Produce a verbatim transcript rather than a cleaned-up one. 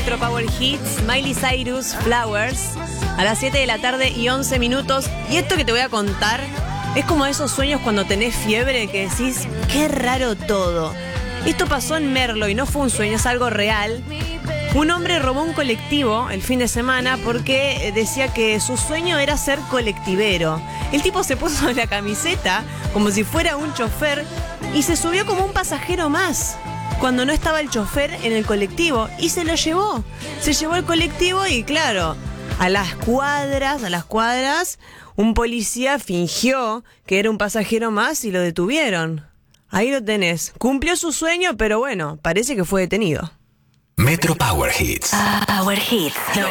Metro Power Hits, Miley Cyrus, Flowers, a las siete de la tarde y once minutos. Y esto que te voy a contar es como esos sueños cuando tenés fiebre que decís, qué raro todo. Esto pasó en Merlo y no fue un sueño, es algo real. Un hombre robó un colectivo el fin de semana porque decía que su sueño era ser colectivero. El tipo se puso la camiseta como si fuera un chofer y se subió como un pasajero más cuando no estaba el chofer en el colectivo y se lo llevó. Se llevó el colectivo y claro, a las cuadras, a las cuadras, un policía fingió que era un pasajero más y lo detuvieron. Ahí lo tenés. Cumplió su sueño, pero bueno, parece que fue detenido. Metro Power Hits. Power Hits noventa